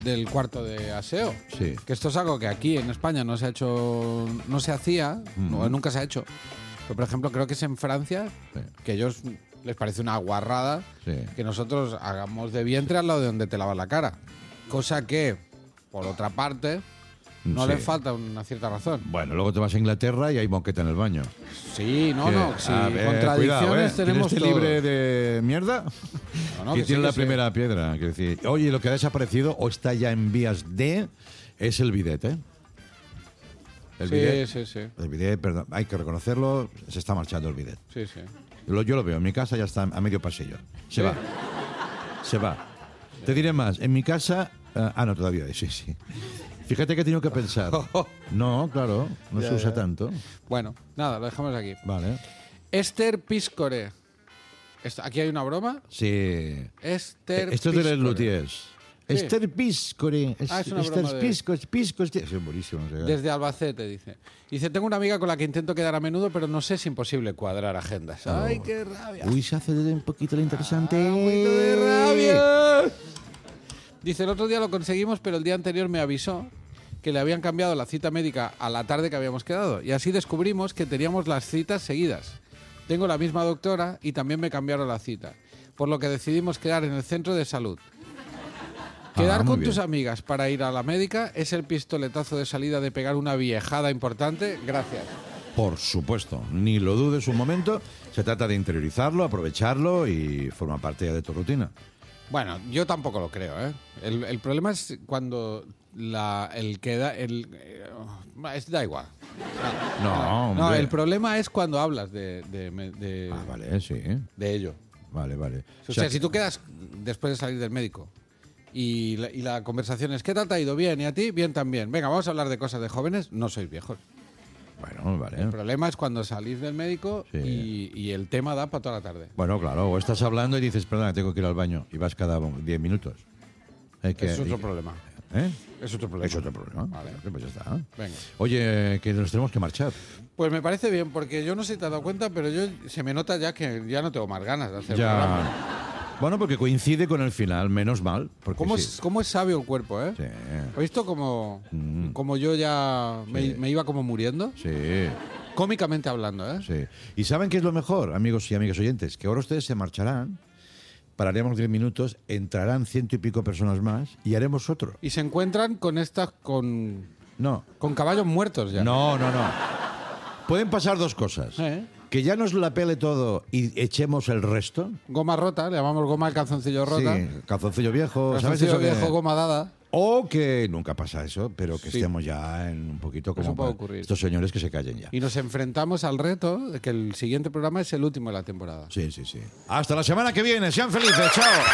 del cuarto de aseo. Sí. Que esto es algo que aquí en España no se ha hecho, no se hacía, no, nunca se ha hecho. Pero, por ejemplo, creo que es en Francia, que a ellos les parece una guarrada que nosotros hagamos de vientre al lado de donde te lavas la cara. Cosa que, por otra parte, no les falta una cierta razón. Bueno, luego te vas a Inglaterra y hay moqueta en el baño. Sí, no, sí, contradicciones cuidado, tenemos ¿Tienes todos. libre de mierda? No, que que tiene sí, la que primera piedra. Quiero decir, oye, lo que ha desaparecido o está ya en vías de es el bidet, ¿eh? El bidet, sí. El bidet, perdón, hay que reconocerlo, se está marchando el bidet. Sí, sí. Yo lo veo, en mi casa ya está a medio pasillo. Se va. Se va. Te diré más, en mi casa... no, todavía, sí. Fíjate que he tenido que pensar. No, claro, no se usa tanto. Bueno, nada, lo dejamos aquí. Vale. Esther Piscore. ¿Aquí hay una broma? Sí. Esther Esto es de Piscore. Les Luthiers. Sí. Esther Piscore. Es una broma de... Pisco. Es buenísimo. No sé. Desde Albacete, dice. Dice, tengo una amiga con la que intento quedar a menudo, pero no sé, es imposible cuadrar agendas. ¡Ay, qué rabia! Uy, se hace un poquito lo interesante. Un poquito de rabia. Dice, el otro día lo conseguimos, pero el día anterior me avisó que le habían cambiado la cita médica a la tarde que habíamos quedado. Y así descubrimos que teníamos las citas seguidas. Tengo la misma doctora y también me cambiaron la cita. Por lo que decidimos quedar en el centro de salud. Quedar con tus amigas para ir a la médica es el pistoletazo de salida de pegar una viejada importante. Gracias. Por supuesto, ni lo dudes un momento. Se trata de interiorizarlo, aprovecharlo y forma parte ya de tu rutina. Bueno, yo tampoco lo creo, ¿eh? El problema es cuando da igual. No, el problema es cuando hablas de vale, sí. de ello. Vale. O sea, si tú quedas después de salir del médico y la conversación es ¿qué tal te ha ido? Bien, ¿y a ti? Bien también. Venga, vamos a hablar de cosas de jóvenes. No sois viejos. Bueno, vale. El problema es cuando salís del médico y el tema da para toda la tarde. Bueno, claro, o estás hablando y dices, perdona, tengo que ir al baño y vas cada 10 minutos. Es otro problema. ¿Eh? Es otro problema. Es otro problema. Vale. Pues ya está. Venga. Oye, que nos tenemos que marchar. Pues me parece bien, porque yo no sé si te has dado cuenta, pero se me nota ya que ya no tengo más ganas de hacer el programa. Bueno, porque coincide con el final, menos mal. ¿Cómo es sabio el cuerpo, eh? Sí. ¿Has visto como yo ya me iba como muriendo? Sí. Cómicamente hablando, ¿eh? Sí. ¿Y saben qué es lo mejor, amigos y amigas oyentes? Que ahora ustedes se marcharán, pararemos 10 minutos, entrarán 100 y pico personas más y haremos otro. Y se encuentran con caballos muertos ya. No. Pueden pasar dos cosas. Que ya nos la pele todo y echemos el resto. Goma rota, le llamamos goma al calzoncillo rota. Sí, calzoncillo viejo. Calzoncillo viejo, goma dada. O que nunca pasa eso, pero que estemos ya en un poquito como eso puede ocurrir. Estos señores que se callen ya. Y nos enfrentamos al reto de que el siguiente programa es el último de la temporada. Sí. Hasta la semana que viene. Sean felices. Chao.